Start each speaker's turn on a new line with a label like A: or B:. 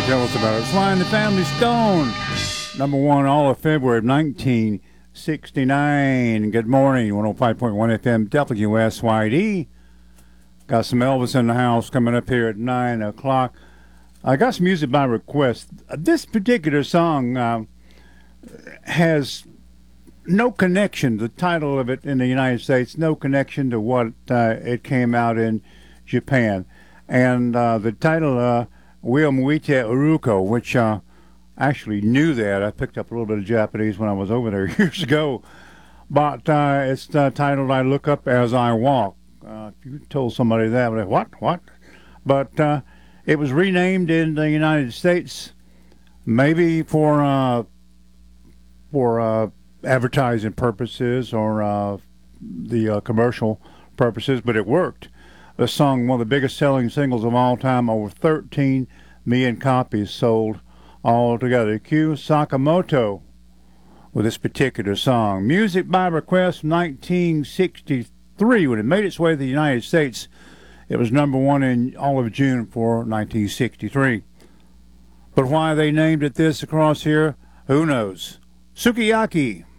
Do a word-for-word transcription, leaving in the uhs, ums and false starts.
A: Tell us about it. Sly and the Family Stone, number one all of February of nineteen sixty-nine. Good morning, one oh five point one F M W S Y D. Got some Elvis in the house coming up here at nine o'clock. I got some music by request. This particular song uh, has no connection, the title of it in the United States, no connection to what uh, it came out in Japan. And uh, the title, uh, Will Muite Uruko, which uh, I actually knew that. I picked up a little bit of Japanese when I was over there years ago. But uh, it's uh, titled I Look Up As I Walk. Uh, if you told somebody that, like, what, what? But uh, it was renamed in the United States, maybe for uh, for uh, advertising purposes or uh, the uh, commercial purposes, but it worked. The song, one of the biggest selling singles of all time, over thirteen million copies sold altogether. Q Sakamoto with this particular song. Music by request, nineteen sixty-three. When it made its way to the United States, it was number one in all of June for nineteen sixty-three. But why they named it this across here, who knows? Sukiyaki.